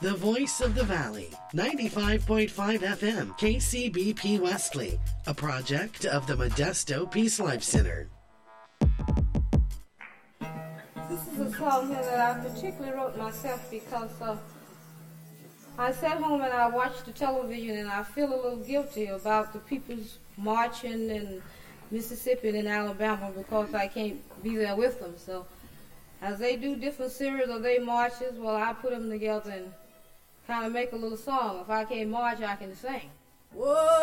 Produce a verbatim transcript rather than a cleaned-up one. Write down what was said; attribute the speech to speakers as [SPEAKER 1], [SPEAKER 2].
[SPEAKER 1] The voice of the valley, ninety-five point five F M, K C B P Wesley, a project of the Modesto Peace Life Center.
[SPEAKER 2] This is a song here that I particularly wrote myself because uh, I sat home and I watched the television and I feel a little guilty about the people's marching in Mississippi and in Alabama because I can't be there with them. So as they do different series of their marches, well, I put them together and kind of make a little song. If I can't march, I can sing. Whoa!